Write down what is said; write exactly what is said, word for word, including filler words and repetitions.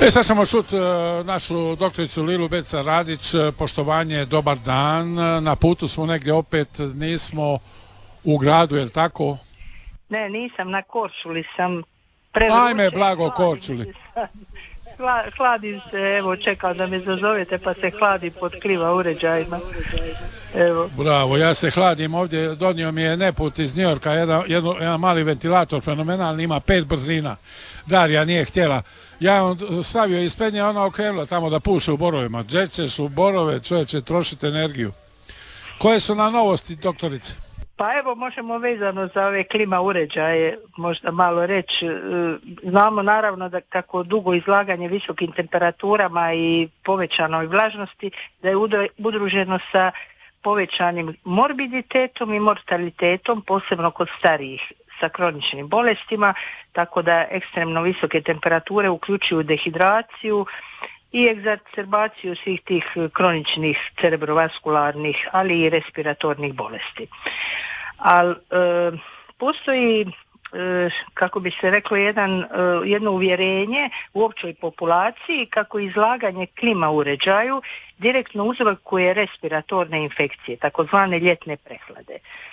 E sad ćemo čuti našu doktoricu Lilu Beca Radić. Poštovanje, dobar dan. Na putu smo negdje opet, nismo u gradu, je li tako? Ne, nisam, na Korčuli sam. Ajme, blago Korčuli. Hladim se, evo, čekao da me zazovete pa se hladim pod klima uređajima. Evo. Bravo, ja se hladim ovdje, donio mi je Neput iz Njorka, jedan, jedan, jedan mali ventilator, fenomenalni, ima pet brzina. Darija nije htjela. Ja on stavio ispred nje, ona okrenula tamo da puše u borovima. Gdje ćeš u borove, čovječe, trošiti energiju. Koje su na novosti, doktorice? Pa evo, možemo vezano za ove klima uređaje možda malo reći. Znamo naravno da kako dugo izlaganje visokim temperaturama i povećanoj vlažnosti da je udruženo sa povećanim morbiditetom i mortalitetom, posebno kod starijih sa kroničnim bolestima, tako da ekstremno visoke temperature uključuju dehidraciju i egzacerbaciju svih tih kroničnih cerebrovaskularnih, ali i respiratornih bolesti. Ali e, postoji, e, kako bi se reklo, jedan, e, jedno uvjerenje u općoj populaciji kako izlaganje klima uređaju direktno uzrokuje respiratorne infekcije, takozvane ljetne prehlade.